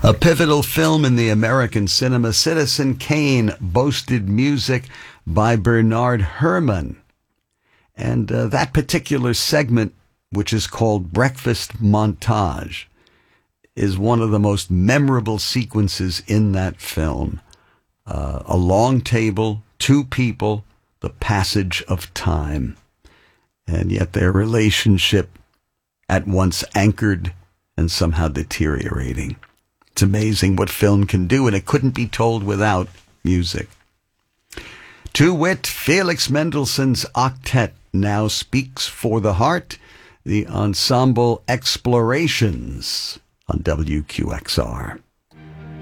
A pivotal film in the American cinema, Citizen Kane boasted music by Bernard Herrmann. And that particular segment, which is called Breakfast Montage, is one of the most memorable sequences in that film. A long table, two people, the passage of time, and yet their relationship at once anchored and somehow deteriorating. It's amazing what film can do, and it couldn't be told without music. To wit, Felix Mendelssohn's octet now speaks for the heart, the ensemble Explorations on WQXR.